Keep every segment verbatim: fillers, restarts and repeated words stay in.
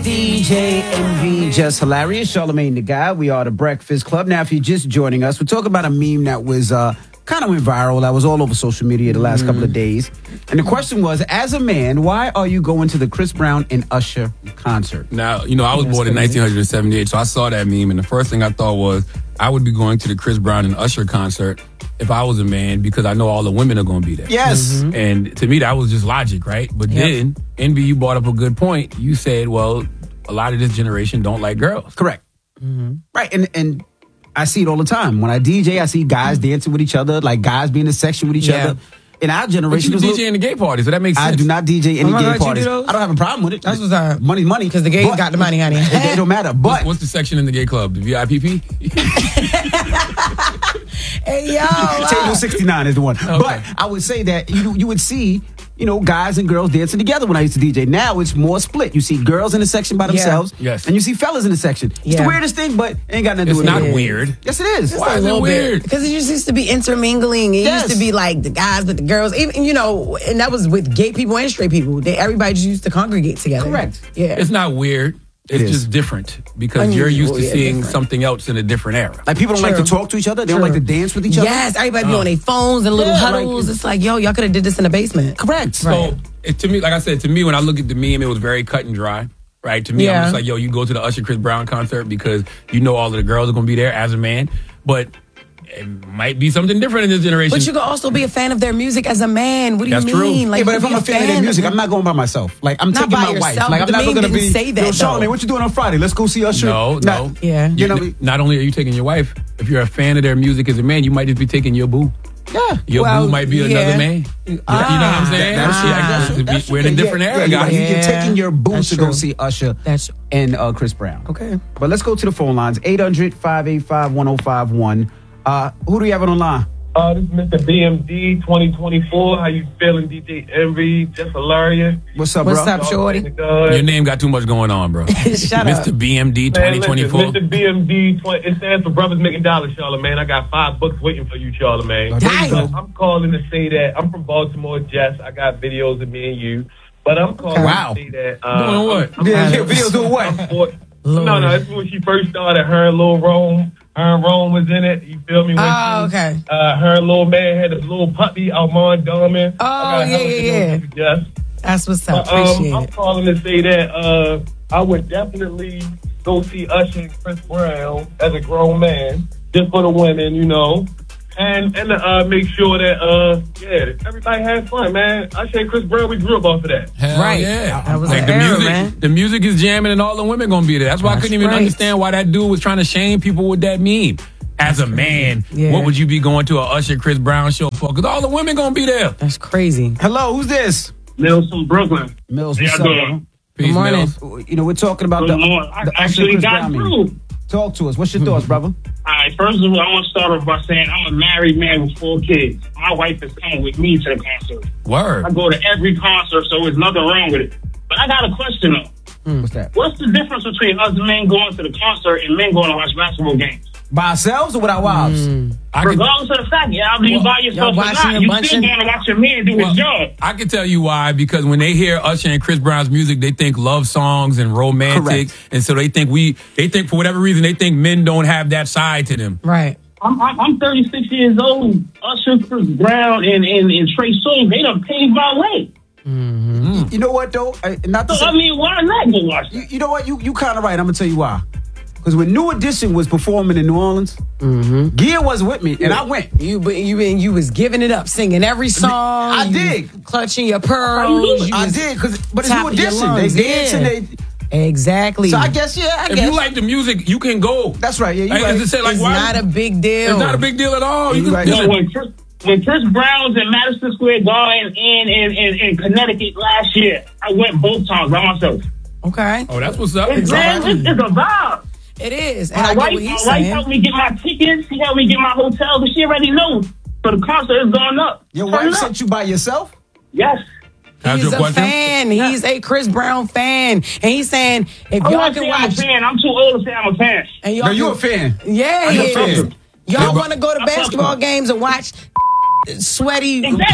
D J Envy, Just Hilarious, Charlamagne the Guy. We are the Breakfast Club. Now, if you're just joining us, we're talking about a meme that was uh, kind of went viral. That was all over social media the last mm. couple of days. And the question was, as a man, why are you going to the Chris Brown and Usher concert? Now, you know, I was That's born in nineteen seventy-eight, so I saw that meme, and the first thing I thought was, I would be going to the Chris Brown and Usher concert if I was a man, because I know all the women are going to be there. Yes. Mm-hmm. And to me, that was just logic, right? But yep. then, Envy, you brought up a good point. You said, well, a lot of this generation don't like girls. Correct. Mm-hmm. Right. And and I see it all the time. When I D J, I see guys dancing with each other, like guys being in a section with each yeah. other. In our generation, but you D J in the gay party, so that makes sense. I do not D J any oh gay God, parties. I don't have a problem with it. That's what's up. Money's money. Because the gays but, got the money, honey. It, it don't matter. But what's, what's the section in the gay club? The V I P P? Hey, yo. Table sixty-nine is the one. Okay. But I would say that you you would see, you know, guys and girls dancing together when I used to D J. Now it's more split. You see girls in a section by themselves. Yeah. Yes. And you see fellas in a section. It's yeah. the weirdest thing, but it ain't got nothing to do it's with it. It's not weird. Yes, it is. It's Why is it weird? Because it just used to be intermingling. It yes. used to be like the guys with the girls. Even, you know, and that was with gay people and straight people. They, everybody just used to congregate together. Correct. Yeah. It's not weird. It's it just different because Unusual, you're used to yeah, seeing different. something else in a different era. Like people don't True. like to talk to each other. They True. don't like to dance with each other. Yes, everybody be uh, on their phones and little yeah, huddles. Like, it's like, yo, y'all could have did this in the basement. Correct. So right. it, to me, like I said, to me, when I look at the meme, it was very cut and dry. Right? To me, yeah. I'm just like, yo, you go to the Usher Chris Brown concert because you know all of the girls are going to be there as a man. But it might be something different in this generation. But you could also be a fan of their music as a man. What do That's you mean? True. Like, yeah, but if I'm a fan of their music, I'm not going by myself. Like, I'm not taking my yourself, wife. Like, I'm never going to be. Say that, yo, Charlamagne, what you doing on Friday? Let's go see Usher. No, not, no. Yeah. You know, you, not only are you taking your wife, if you're a fan of their music as a man, you might just be taking your boo. Yeah. Your well, boo might be yeah. another man. Ah, you know what I'm saying? That's, ah, that's, that's, we're in a different yeah, era, yeah, guys. Yeah. You're taking your boo that's to true. go see Usher that's and uh, Chris Brown. Okay. But let's go to the phone lines. eight hundred, five eight five, one oh five one. Uh, who do you have on the line? Uh, this is Mister B M D twenty twenty-four. How you feeling, D J Envy? Just hilarious. What's up, What's bro? up, shorty? Your name got too much going on, bro. Shut Mister up. B M D twenty twenty-four. Mister B M D, it stands for Brothers Making Dollars, Charlamagne. I got five books waiting for you, Charlamagne. Dang. So I'm calling to say that I'm from Baltimore, Jess. I got videos of me and you. But I'm calling wow. to say that... Uh, doing what? I'm, I'm, yeah, I'm, yeah, videos doing what? For, no, no, it's when she first started. Her and Lil Rome. Her and Rome was in it. You feel me? When oh, she, okay. Uh, her and little man had a little puppy, Armand Darman. Oh, yeah, yeah, yeah. That's what's up. Uh, um, Appreciate I'm it. calling to say that uh, I would definitely go see Usher and Chris Brown as a grown man, just for the women, you know. And and uh, make sure that, uh, yeah, everybody has fun, man. Usher and Chris Brown, we grew up off of that. Hell right. yeah. That was like the the era, music, man. The music is jamming and all the women gonna be there. That's why That's I couldn't even right. understand why that dude was trying to shame people with that meme. As a man, yeah. what would you be going to a Usher Chris Brown show for? Because all the women gonna be there. That's crazy. Hello, who's this? Mills from Brooklyn. Mills, yeah, what's up, bro? Peace, Good morning. Mills. You know, we're talking about Good the, morning. the I actually got through. Talk to us. What's your thoughts, brother? All right, first of all, I want to start off by saying I'm a married man with four kids. My wife is coming with me to the concert. Word. I go to every concert, so there's nothing wrong with it. But I got a question, though. Mm. What's that? What's the difference between us men going to the concert and men going to watch basketball games? By ourselves or with our wives? Mm. Regardless of the fact, yeah, I you well, by yourself or not, a you bunch still of- going to watch your man do Well, his job. I can tell you why, because when they hear Usher and Chris Brown's music, they think love songs and romantic. Correct. And so they think we, they think for whatever reason, they think men don't have that side to them. Right. I'm, I'm, I'm thirty-six years old. Usher, Chris Brown, and, and, and Trey Songz, they done paved my way. Mm-hmm. You know what, though? I, not to So, say, I mean, why not go watch that? you, you know what? You you kind of right. I'm going to tell you why. Because when New Edition was performing in New Orleans, mm-hmm. Gia was with me, and I went. You you you was giving it up, singing every song. I you did. Clutching your pearls. You I was did, cause, but it's top New of your Edition. lungs, They dance yeah. and they... Exactly. So I guess, yeah, I If guess. you like the music, you can go. That's right, yeah, you Like, right. as I said, like, it's why- not a big deal. It's not a big deal at all. You You can, right. listen, No, when Chris, when Chris Brown's in Madison Square Garden in, in, in, in Connecticut last year, I went both times by myself. Okay. oh, that's what's up. It's, man, it's, it's a vibe. It is. And My I get wife, what he's my wife saying. helped me get my tickets. She helped me get my hotel, but she already knows. So the concert is going up. Your Turn wife it up. sent you by yourself? Yes. How's He's your a question? fan. He's a Chris Brown fan. And he's saying, if I'm y'all not can saying I'm a watch... fan. I'm too old to say I'm a fan. And y'all No, you can- a fan. Yeah, I'm he a is. fan. Y'all Yeah, want to go to I fuck basketball with games and watch sweaty Exactly.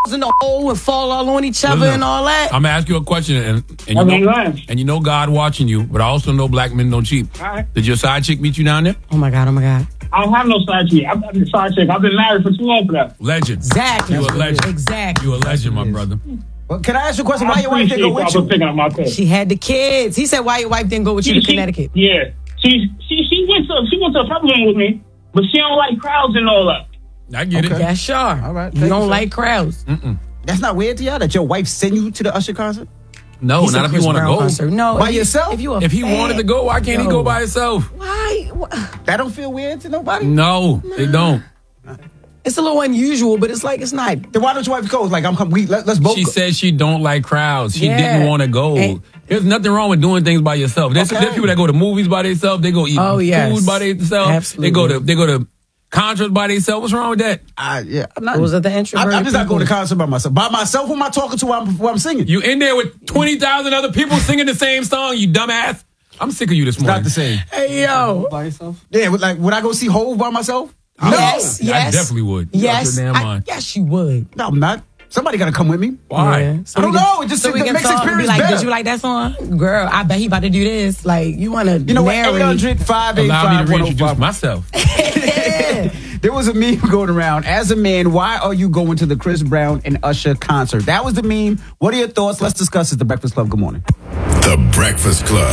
in the hole and fall all on each other Listen, and all that. I'm gonna ask you a question, and, and you know, and you know God watching you, but I also know black men don't cheat. All right. Did your side chick meet you down there? Oh my God! Oh my God! I don't have no side chick. I've been side chick. I've been married for too long for that. Legend. Exactly. You a legend. Exactly. You a legend, my brother. Well, can I ask you a question? Why I your wife didn't go with appreciate you? picking up my pet. She had the kids. He said, "Why your wife didn't go with you to She- Connecticut?" Yeah. She she she went to she went to a peppermint with me, but she don't like crowds and all that. I get Okay. it. Yeah, sure. All right, You thank don't you, sir. like crowds. That's not weird to y'all that your wife sent you to the Usher concert? No, He said not if you Chris want to Brown go. concert. No, By if you- yourself? If you a If he fan, wanted to go, why can't he yo. go by himself? Why? Wha- That don't feel weird to nobody? No, it don't. It's a little unusual, but it's like it's not. Then why don't your wife go? Like, I'm come, we, let, let's both She go. said she don't like crowds. She Yeah. didn't want to go. And- There's nothing wrong with doing things by yourself. There's, Okay. there's people that go to movies by themselves. They go eat Oh, yes. food by themselves. Absolutely. They go to they go to concerts by themselves. What's wrong with that? I, yeah, I'm not. Those are the I'm, introverted I'm just not going to people. concert by myself. By myself, who am I talking to while I'm, while I'm singing? You in there with twenty thousand other people singing the same song, you dumbass. I'm sick of you this It's morning. not the same. Hey yo. By yourself? Yeah, would- like, would I go see Hove by myself? Yes. I Yes. definitely would. You out Yes. your damn I- mind. yes, you would. No, I'm not. Somebody got to come with me. Why? Yeah. I don't we know. It just so it we can makes talk and be experience like, better. did you like that song, girl? I bet he about to do this. Like, you want to You know what? marry? eight hundred, five eight Allow me five, to one oh reintroduce five. myself. Yeah. There was a meme going around. As a man, why are you going to the Chris Brown and Usher concert? That was the meme. What are your thoughts? Let's discuss it. The Breakfast Club. Good morning. The Breakfast Club.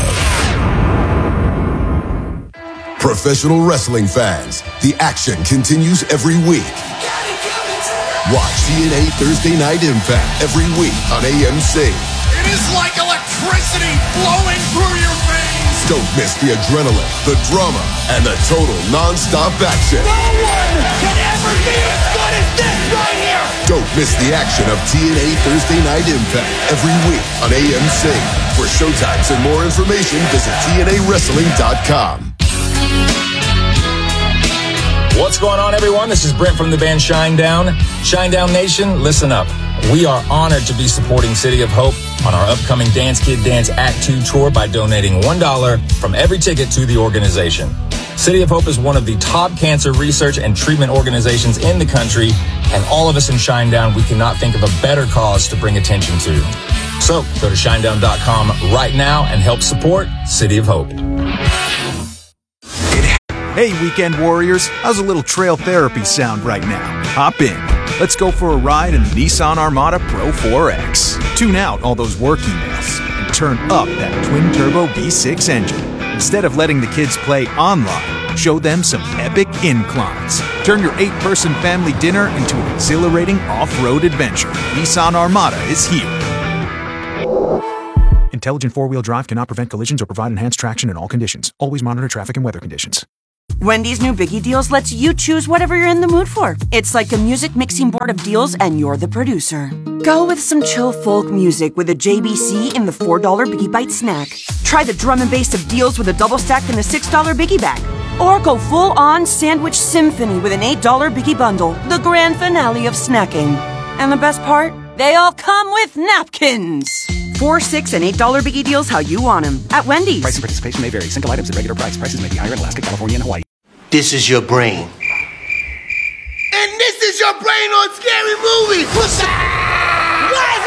Professional wrestling fans, the action continues every week. Watch T N A Thursday Night Impact every week on A M C. It is like electricity flowing through your veins. Don't miss the adrenaline, the drama, and the total non-stop action. No one can ever be as good as this right here. Don't miss the action of T N A Thursday Night Impact every week on A M C. For showtimes and more information, visit T N A wrestling dot com. What's going on, everyone? This is Brent from the band Shinedown. Shinedown Nation, listen up. We are honored to be supporting City of Hope on our upcoming Dance Kid Dance Act two tour by donating one dollar from every ticket to the organization. City of Hope is one of the top cancer research and treatment organizations in the country, and all of us in Shinedown, we cannot think of a better cause to bring attention to. So go to shinedown dot com right now and help support City of Hope. Hey, weekend warriors, how's a little trail therapy sound right now? Hop in. Let's go for a ride in the Nissan Armada Pro four X. Tune out all those work emails and turn up that twin-turbo V six engine. Instead of letting the kids play online, show them some epic inclines. Turn your eight-person family dinner into an exhilarating off-road adventure. Nissan Armada is here. Intelligent four-wheel drive cannot prevent collisions or provide enhanced traction in all conditions. Always monitor traffic and weather conditions. Wendy's new Biggie Deals lets you choose whatever you're in the mood for. It's like a music mixing board of deals, and you're the producer. Go with some chill folk music with a J B C in the four dollar Biggie Bite snack. Try the drum and bass of deals with a double stack in the six dollar Biggie bag. Or go full-on sandwich symphony with an eight dollar Biggie bundle, the grand finale of snacking. And the best part? They all come with napkins. Four, six, and eight dollar Biggie Deals how you want them at Wendy's. Price and participation may vary. Single items at regular price. Prices may be higher in Alaska, California, and Hawaii. This is your brain. And this is your brain on Scary Movie. What's up? What's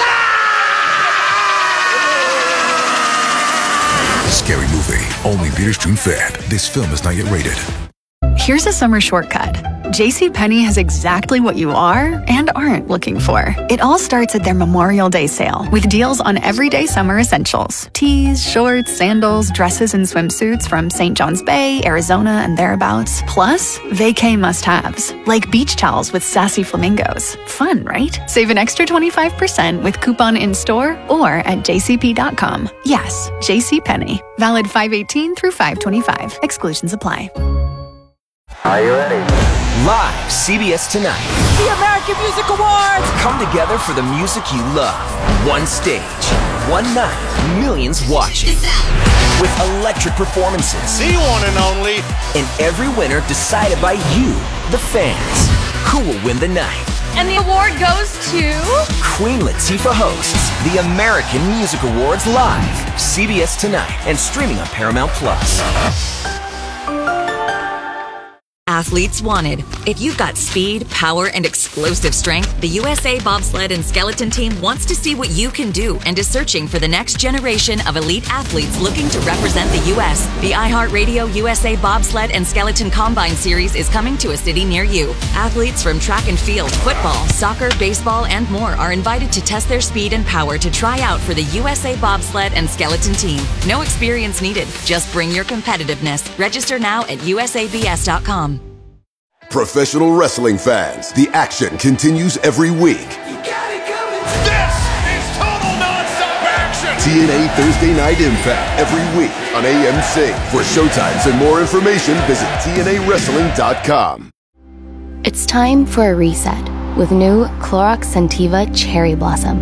up? Scary Movie. Only theaters June fifth. This film is not yet rated. Here's a summer shortcut. JCPenney has exactly what you are and aren't looking for. It all starts at their Memorial Day sale with deals on everyday summer essentials. Tees, shorts, sandals, dresses, and swimsuits from Saint John's Bay, Arizona, and thereabouts. Plus, vacay must-haves, like beach towels with sassy flamingos. Fun, right? Save an extra twenty-five percent with coupon in-store or at j c p dot com. Yes, JCPenney. Valid five eighteen through five twenty-five. Exclusions apply. Are you ready? Live, C B S Tonight. The American Music Awards! Come together for the music you love. One stage, one night, millions watching. With electric performances. The one and only. And every winner decided by you, the fans. Who will win the night? And the award goes to... Queen Latifah hosts the American Music Awards live. C B S Tonight and streaming on Paramount Plus. athletes wanted. If you've got speed, power, and explosive strength, the U S A Bobsled and Skeleton Team wants to see what you can do and is searching for the next generation of elite athletes looking to represent the U S The iHeartRadio U S A Bobsled and Skeleton Combine Series is coming to a city near you. Athletes from track and field, football, soccer, baseball, and more are invited to test their speed and power to try out for the U S A Bobsled and Skeleton Team. No experience needed. Just bring your competitiveness. Register now at U S A B S dot com. Professional wrestling fans, the action continues every week. This is total nonstop action. T N A Thursday Night Impact every week on A M C. For showtimes and more information, visit T N A wrestling dot com. It's time for a reset with new Clorox Scentiva Cherry Blossom.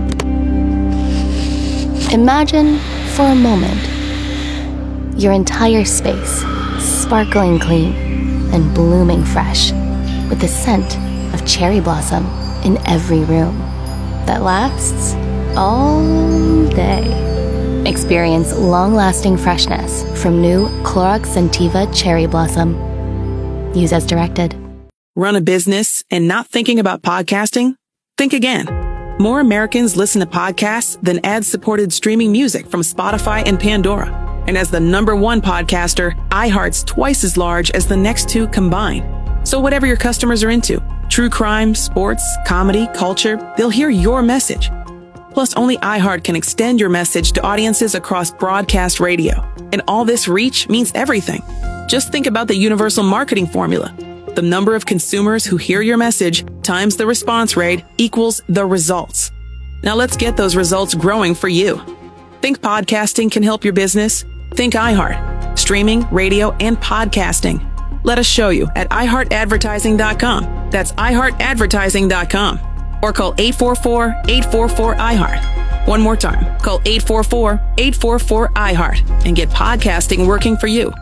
Imagine, for a moment, your entire space sparkling clean and blooming fresh with the scent of cherry blossom in every room that lasts all day. Experience long-lasting freshness from new Clorox Scentiva Cherry Blossom. Use as directed. Run a business and not thinking about podcasting? Think again. More Americans listen to podcasts than ad-supported streaming music from Spotify and Pandora. And as the number one podcaster, iHeart's twice as large as the next two combined. So whatever your customers are into, true crime, sports, comedy, culture, they'll hear your message. Plus, only iHeart can extend your message to audiences across broadcast radio. And all this reach means everything. Just think about the universal marketing formula. The number of consumers who hear your message times the response rate equals the results. Now let's get those results growing for you. Think podcasting can help your business? Think iHeart. Streaming, radio, and podcasting. Let us show you at i heart advertising dot com. That's i heart advertising dot com. Or call eight four four, eight four four, I heart. One more time. Call eight four four, eight four four, I heart and get podcasting working for you.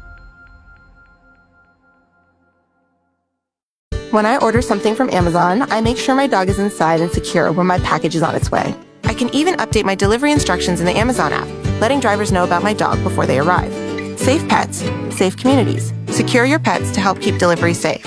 When I order something from Amazon, I make sure my dog is inside and secure when my package is on its way. I can even update my delivery instructions in the Amazon app, letting drivers know about my dog before they arrive. Safe pets, safe communities. Secure your pets to help keep delivery safe.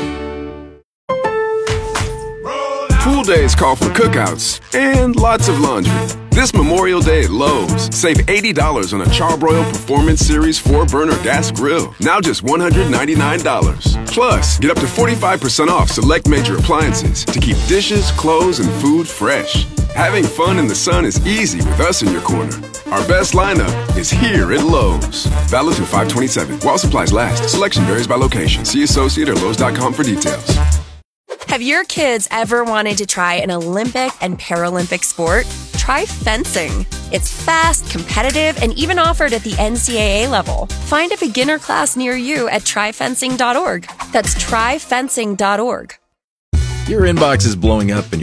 Pool days call for cookouts and lots of laundry. This Memorial Day at Lowe's, save eighty dollars on a Charbroil Performance Series four burner gas grill. Now just one hundred ninety-nine dollars. Plus, get up to forty-five percent off select major appliances to keep dishes, clothes, and food fresh. Having fun in the sun is easy with us in your corner. Our best lineup is here at Lowe's. Valid through five twenty-seven. While supplies last. Selection varies by location. See associate or Lowe's dot com for details. Have your kids ever wanted to try an Olympic and Paralympic sport? Try fencing. It's fast, competitive, and even offered at the N C double A level. Find a beginner class near you at try fencing dot org. That's try fencing dot org. Your inbox is blowing up and